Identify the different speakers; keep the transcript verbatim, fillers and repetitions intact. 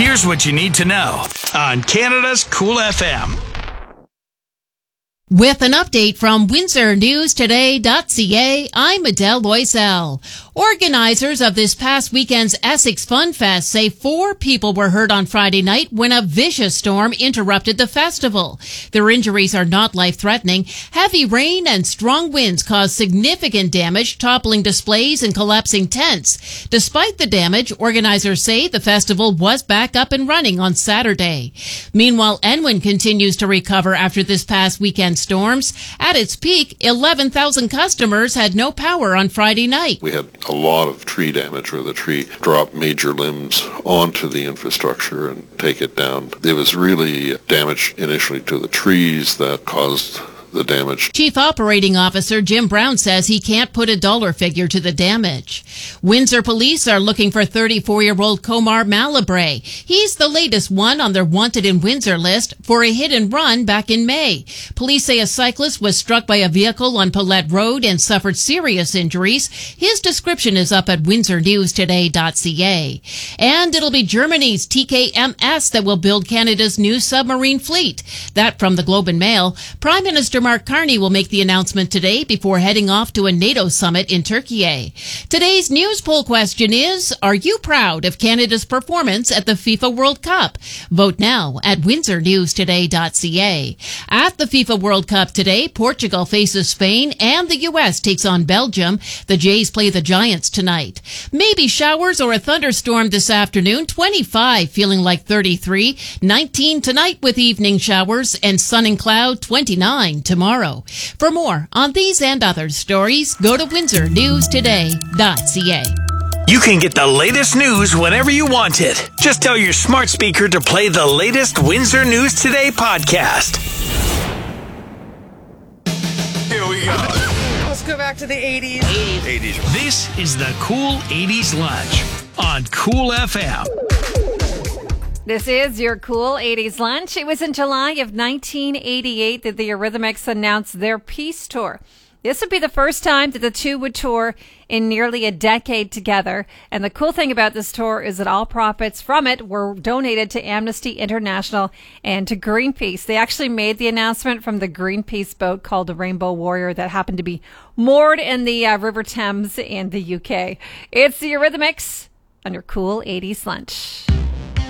Speaker 1: Here's what you need to know on Canada's Cool F M.
Speaker 2: With an update from Windsor News Today dot C A, I'm Adele Loisel. Organizers of this past weekend's Essex Fun Fest say four people were hurt on Friday night when a vicious storm interrupted the festival. Their injuries are not life-threatening. Heavy rain and strong winds caused significant damage, toppling displays and collapsing tents. Despite the damage, organizers say the festival was back up and running on Saturday. Meanwhile, Enwin continues to recover after this past weekend's storms. At its peak, eleven thousand customers had no power on Friday night.
Speaker 3: We had a lot of tree damage where the tree dropped major limbs onto the infrastructure and take it down. There was really damage initially to the trees that caused the damage.
Speaker 2: Chief Operating Officer Jim Brown says he can't put a dollar figure to the damage. Windsor police are looking for thirty-four-year-old Comar Malabray. He's the latest one on their wanted in Windsor list for a hit and run back in May. Police say a cyclist was struck by a vehicle on Paulette Road and suffered serious injuries. His description is up at Windsor News Today dot C A. And it'll be Germany's T K M S that will build Canada's new submarine fleet. That from the Globe and Mail. Prime Minister Mark Carney will make the announcement today before heading off to a NATO summit in Turkey. Today's news poll question is, are you proud of Canada's performance at the FIFA World Cup? Vote now at Windsor News Today dot C A. At the FIFA World Cup today, Portugal faces Spain and the U S takes on Belgium. The Jays play the Giants tonight. Maybe showers or a thunderstorm this afternoon, twenty-five feeling like thirty-three, nineteen tonight with evening showers, and sun and cloud, twenty-nine tomorrow. For more on these and other stories, go to Windsor News Today dot C A.
Speaker 1: You can get the latest news whenever you want it. Just tell your smart speaker to play the latest Windsor News Today podcast. Here we go.
Speaker 4: Let's go back to the eighties.
Speaker 1: eighties. This is the Cool eighties Lunch on Cool F M.
Speaker 5: This is your Cool eighties Lunch. It was in July of nineteen eighty-eight that the Eurythmics announced their Peace Tour. This would be the first time that the two would tour in nearly a decade together. And the cool thing about this tour is that all profits from it were donated to Amnesty International and to Greenpeace. They actually made the announcement from the Greenpeace boat called the Rainbow Warrior that happened to be moored in the uh, River Thames in the U K. It's the Eurythmics on your Cool eighties Lunch.